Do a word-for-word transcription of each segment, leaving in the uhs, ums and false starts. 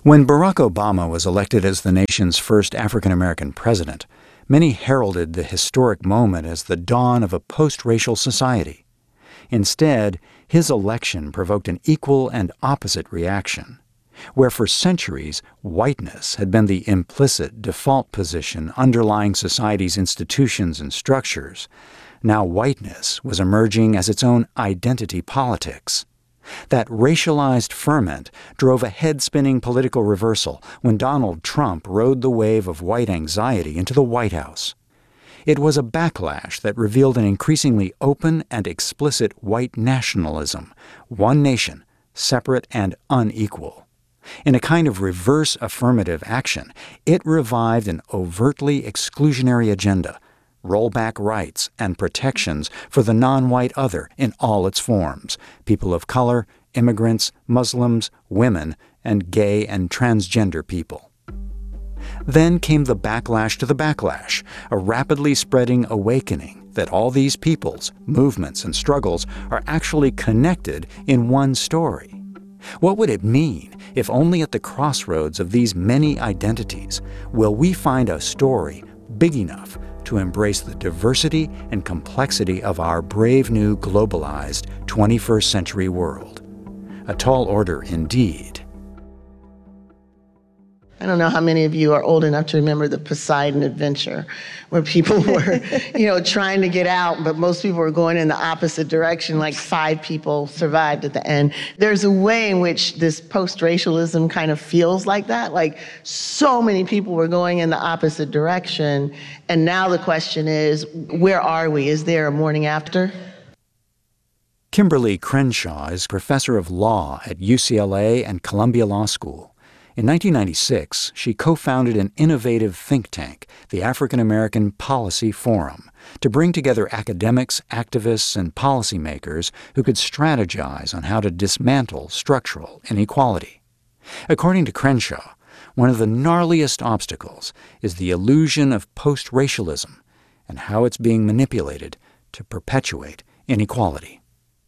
When Barack Obama was elected as the nation's first African-American president, many heralded the historic moment as the dawn of a post-racial society. Instead, his election provoked an equal and opposite reaction. Where for centuries whiteness had been the implicit default position underlying society's institutions and structures, now whiteness was emerging as its own identity politics. That racialized ferment drove a head-spinning political reversal when Donald Trump rode the wave of white anxiety into the White House. It was a backlash that revealed an increasingly open and explicit white nationalism, one nation, separate and unequal. In a kind of reverse affirmative action, it revived an overtly exclusionary agenda, rollback rights and protections for the non-white other in all its forms, people of color, immigrants, Muslims, women, and gay and transgender people. Then came the backlash to the backlash, a rapidly spreading awakening that all these peoples, movements, and struggles are actually connected in one story. What would it mean if only at the crossroads of these many identities will we find a story big enough to embrace the diversity and complexity of our brave new globalized twenty-first century world? A tall order indeed. I don't know how many of you are old enough to remember the Poseidon Adventure, where people were, you know, trying to get out, but most people were going in the opposite direction. Like five people survived at the end. There's a way in which this post-racialism kind of feels like that. Like so many people were going in the opposite direction. And now the question is, where are we? Is there a morning after? Kimberly Crenshaw is professor of law at U C L A and Columbia Law School. In nineteen ninety-six, she co-founded an innovative think tank, the African American Policy Forum, to bring together academics, activists, and policymakers who could strategize on how to dismantle structural inequality. According to Crenshaw, one of the gnarliest obstacles is the illusion of post-racialism and how it's being manipulated to perpetuate inequality.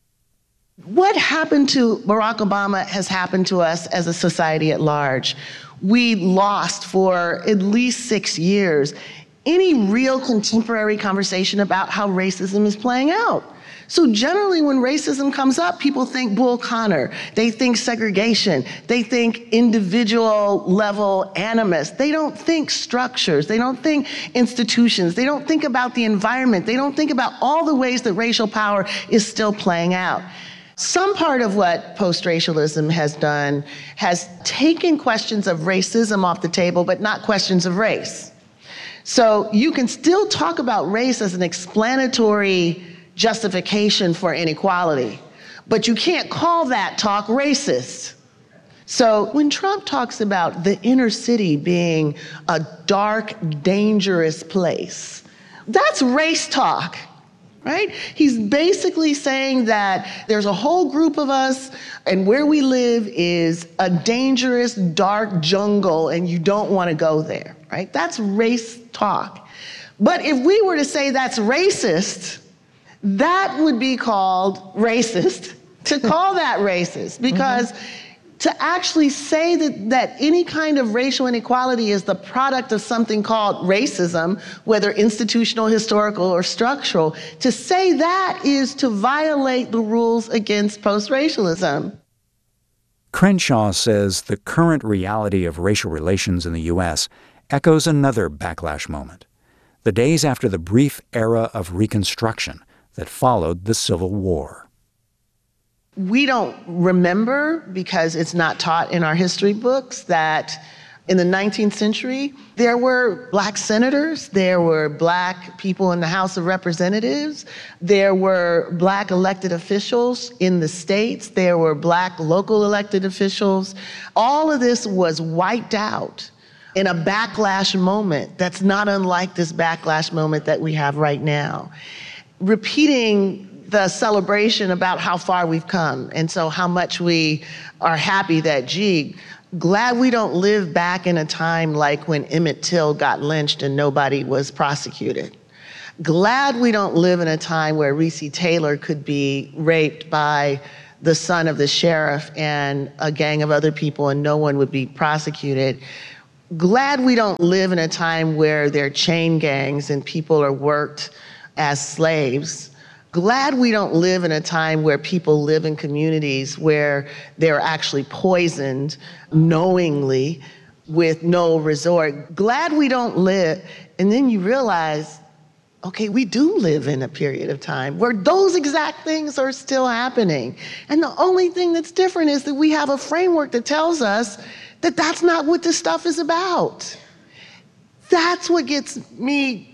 What happened to Barack Obama has happened to us as a society at large. We lost for at least six years any real contemporary conversation about how racism is playing out. So generally when racism comes up, people think Bull Connor, they think segregation, they think individual level animus. They don't think structures, they don't think institutions, they don't think about the environment, they don't think about all the ways that racial power is still playing out. Some part of what post-racialism has done has taken questions of racism off the table, but not questions of race. So you can still talk about race as an explanatory justification for inequality, but you can't call that talk racist. So when Trump talks about the inner city being a dark, dangerous place, that's race talk. Right? He's basically saying that there's a whole group of us and where we live is a dangerous, dark jungle and you don't want to go there, right? That's race talk. But if we were to say that's racist, that would be called racist, to call that racist, because mm-hmm. to actually say that, that any kind of racial inequality is the product of something called racism, whether institutional, historical, or structural, to say that is to violate the rules against post-racialism. Crenshaw says the current reality of racial relations in the U S echoes another backlash moment, the days after the brief era of Reconstruction that followed the Civil War. We don't remember, because it's not taught in our history books, that in the nineteenth century, there were black senators, there were black people in the House of Representatives, there were black elected officials in the states, there were black local elected officials. All of this was wiped out in a backlash moment that's not unlike this backlash moment that we have right now. Repeating the celebration about how far we've come, and so how much we are happy that, gee, glad we don't live back in a time like when Emmett Till got lynched and nobody was prosecuted. Glad we don't live in a time where Recy Taylor could be raped by the son of the sheriff and a gang of other people, and no one would be prosecuted. Glad we don't live in a time where there are chain gangs and people are worked as slaves. Glad we don't live in a time where people live in communities where they're actually poisoned knowingly with no resort. Glad we don't live, and then you realize, okay, we do live in a period of time where those exact things are still happening. And the only thing that's different is that we have a framework that tells us that that's not what this stuff is about. That's what gets me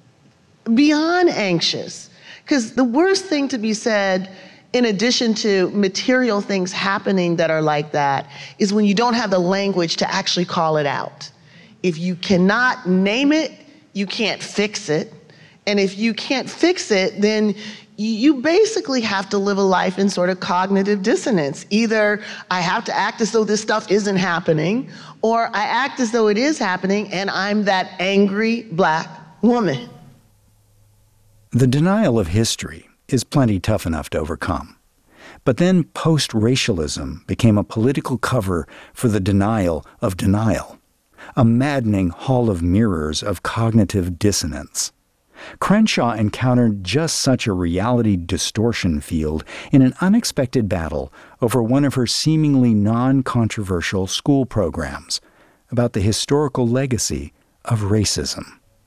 beyond anxious. Because the worst thing to be said, in addition to material things happening that are like that, is when you don't have the language to actually call it out. If you cannot name it, you can't fix it. And if you can't fix it, then you basically have to live a life in sort of cognitive dissonance. Either I have to act as though this stuff isn't happening, or I act as though it is happening and I'm that angry Black woman. The denial of history is plenty tough enough to overcome. But then post-racialism became a political cover for the denial of denial, a maddening hall of mirrors of cognitive dissonance. Crenshaw encountered just such a reality distortion field in an unexpected battle over one of her seemingly non-controversial school programs about the historical legacy of racism.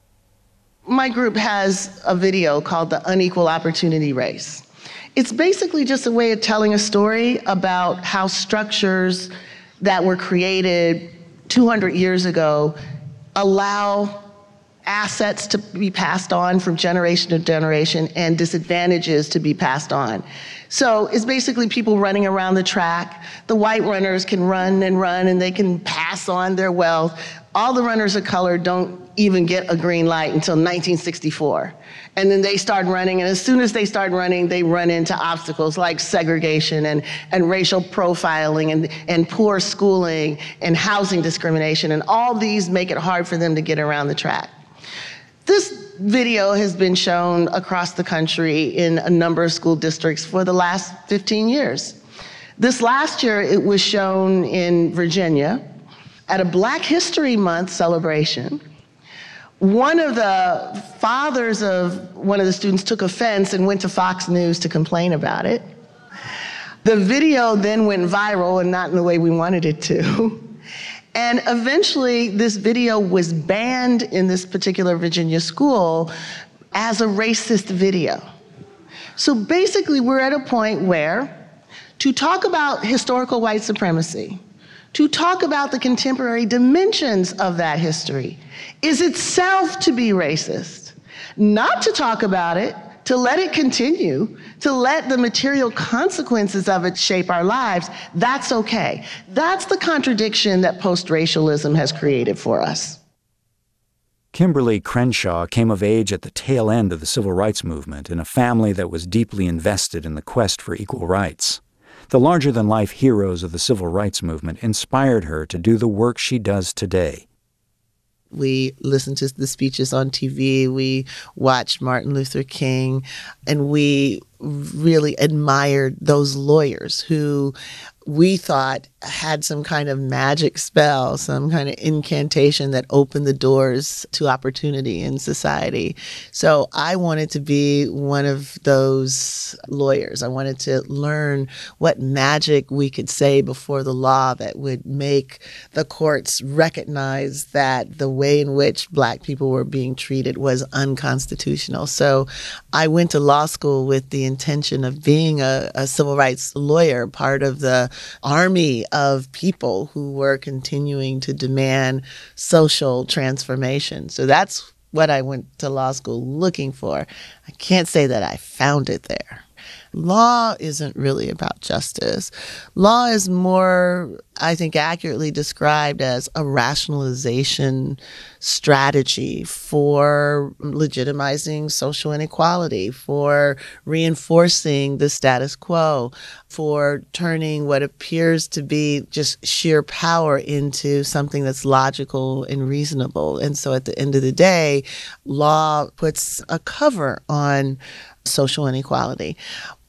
My group has a video called The Unequal Opportunity Race. It's basically just a way of telling a story about how structures that were created two hundred years ago allow assets to be passed on from generation to generation and disadvantages to be passed on. So it's basically people running around the track. The white runners can run and run and they can pass on their wealth. All the runners of color don't even get a green light until nineteen sixty-four. And then they start running, and as soon as they start running, they run into obstacles like segregation and, and racial profiling and, and poor schooling and housing discrimination, and all these make it hard for them to get around the track. This video has been shown across the country in a number of school districts for the last fifteen years. This last year, it was shown in Virginia at a Black History Month celebration. One of the fathers of one of the students took offense and went to Fox News to complain about it. The video then went viral, and not in the way we wanted it to. And eventually, this video was banned in this particular Virginia school as a racist video. So basically, we're at a point where to talk about historical white supremacy, to talk about the contemporary dimensions of that history, is itself to be racist. Not to talk about it, to let it continue, to let the material consequences of it shape our lives, that's okay. That's the contradiction that post-racialism has created for us. Kimberly Crenshaw came of age at the tail end of the civil rights movement in a family that was deeply invested in the quest for equal rights. The larger-than-life heroes of the civil rights movement inspired her to do the work she does today. We listened to the speeches on T V, we watched Martin Luther King, and we really admired those lawyers who we thought had some kind of magic spell, some kind of incantation that opened the doors to opportunity in society. So I wanted to be one of those lawyers. I wanted to learn what magic we could say before the law that would make the courts recognize that the way in which Black people were being treated was unconstitutional. So I went to law school with the intention of being a, a civil rights lawyer, part of the army of people who were continuing to demand social transformation. So that's what I went to law school looking for. I can't say that I found it there. Law isn't really about justice. Law is more, I think, accurately described as a rationalization strategy for legitimizing social inequality, for reinforcing the status quo, for turning what appears to be just sheer power into something that's logical and reasonable. And so at the end of the day, law puts a cover on social inequality.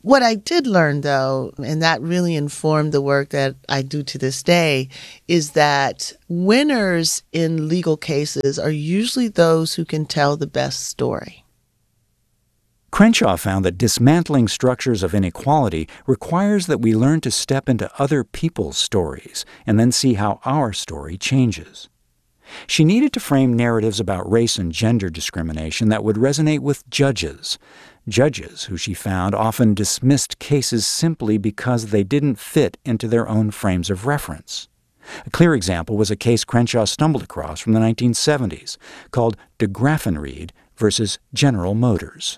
What I did learn, though, and that really informed the work that I do to this day, is that winners in legal cases are usually those who can tell the best story. Crenshaw found that dismantling structures of inequality requires that we learn to step into other people's stories and then see how our story changes. She needed to frame narratives about race and gender discrimination that would resonate with judges, judges who she found often dismissed cases simply because they didn't fit into their own frames of reference. A clear example was a case Crenshaw stumbled across from the nineteen seventies called de Graffenried versus General Motors.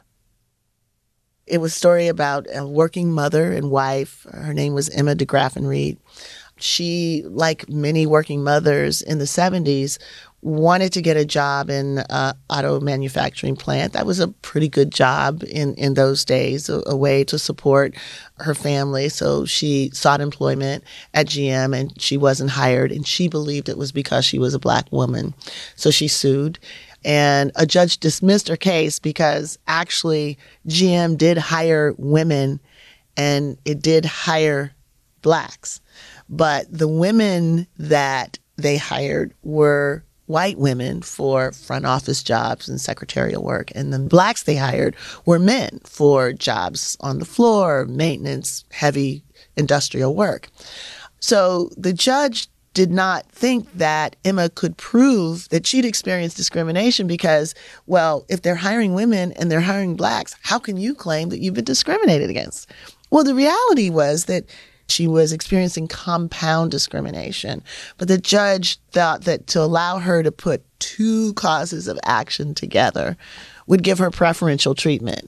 It was a story about a working mother and wife. Her name was Emma de Graffenried. She, like many working mothers in the seventies, wanted to get a job in an auto manufacturing plant. That was a pretty good job in, in those days, a, a way to support her family. So she sought employment at G M, and she wasn't hired, and she believed it was because she was a Black woman. So she sued. And a judge dismissed her case because actually G M did hire women and it did hire Blacks. But the women that they hired were white women for front office jobs and secretarial work. And the Blacks they hired were men for jobs on the floor, maintenance, heavy industrial work. So the judge did not think that Emma could prove that she'd experienced discrimination because, well, if they're hiring women and they're hiring Blacks, how can you claim that you've been discriminated against? Well, the reality was that she was experiencing compound discrimination, but the judge thought that to allow her to put two causes of action together would give her preferential treatment.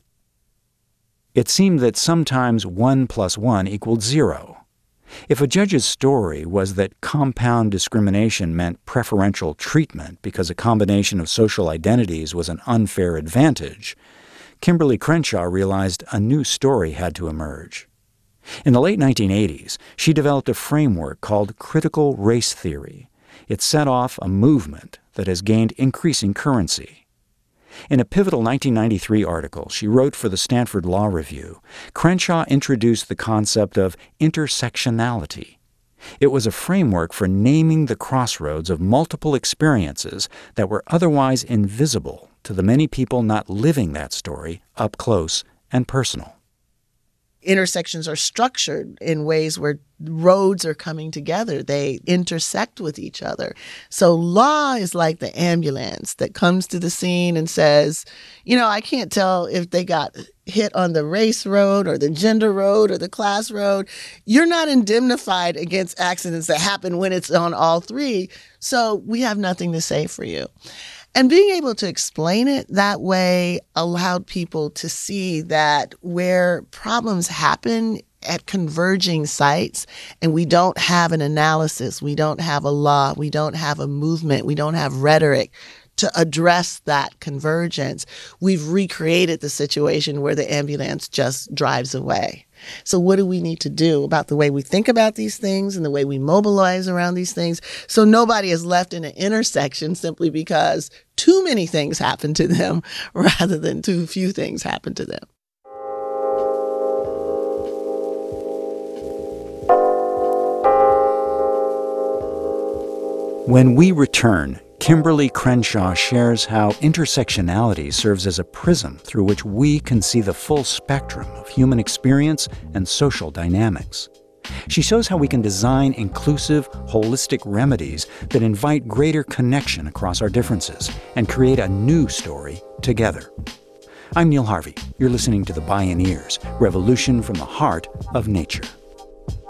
It seemed that sometimes one plus one equaled zero. If a judge's story was that compound discrimination meant preferential treatment because a combination of social identities was an unfair advantage, Kimberly Crenshaw realized a new story had to emerge. In the late nineteen eighties, she developed a framework called critical race theory. It set off a movement that has gained increasing currency. In a pivotal nineteen ninety-three article she wrote for the Stanford Law Review, Crenshaw introduced the concept of intersectionality. It was a framework for naming the crossroads of multiple experiences that were otherwise invisible to the many people not living that story up close and personal. Intersections are structured in ways where roads are coming together. They intersect with each other. So law is like the ambulance that comes to the scene and says, you know, I can't tell if they got hit on the race road or the gender road or the class road. You're not indemnified against accidents that happen when it's on all three. So we have nothing to say for you. And being able to explain it that way allowed people to see that where problems happen at converging sites and we don't have an analysis, we don't have a law, we don't have a movement, we don't have rhetoric to address that convergence, we've recreated the situation where the ambulance just drives away. So what do we need to do about the way we think about these things and the way we mobilize around these things so nobody is left in an intersection simply because too many things happen to them rather than too few things happen to them? When we return, Kimberly Crenshaw shares how intersectionality serves as a prism through which we can see the full spectrum of human experience and social dynamics. She shows how we can design inclusive, holistic remedies that invite greater connection across our differences and create a new story together. I'm Neil Harvey. You're listening to The Bioneers, Revolution from the Heart of Nature.